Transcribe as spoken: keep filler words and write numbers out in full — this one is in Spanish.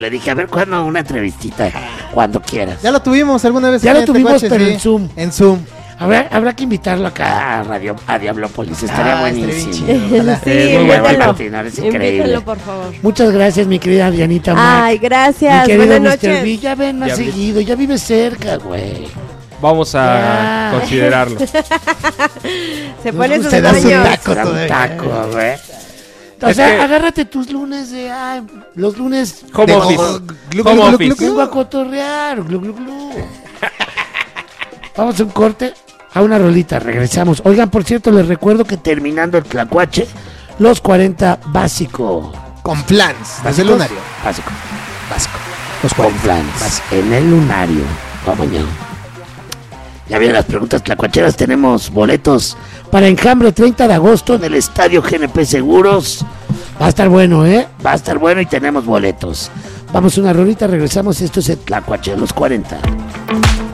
Le dije, a ver, ¿cuándo una entrevistita? Cuando quieras. Ya lo tuvimos alguna vez. Ya lo en tuvimos, Tecuache, pero sí. en Zoom. En Zoom. Habrá, habrá que invitarlo acá a Radio a Diablópolis. Estaría Ah, buenísimo. estaría bien chido, ojalá. Sí, Es muy bueno invítalo. Martín, es increíble. Invítalo, por favor. Muchas gracias, mi querida Dianita Mac. Ay, gracias. Mi querido Buenas mister noches. V, ya ven más Ya vi. seguido, ya vive cerca, güey. Vamos a Ya. considerarlo. Se pone sus Se da su baños. taco. Da un todavía. taco, güey. O Es sea, que- agárrate tus lunes de... Ay, los lunes... Home de- office. Glu, Home glu, glu, office. glu, Vengo a cotorrear. Glu, glu, glu. Vamos a un corte, a una rolita, regresamos. Oigan, por cierto, les recuerdo que terminando el Tlacuache, los cuarenta básico. Con plans. Desde el ¿Básicos? lunario. Básico. Básico. Los Con cuarenta. plans. Básico. En el lunario. Vamos ya. Ya vienen las preguntas tlacuacheras. Tenemos boletos para Enjambre treinta de agosto en el Estadio G N P Seguros. Va a estar bueno, ¿eh? Va a estar bueno y tenemos boletos. Vamos a una rolita, regresamos. Esto es el Tlacuache de los cuarenta.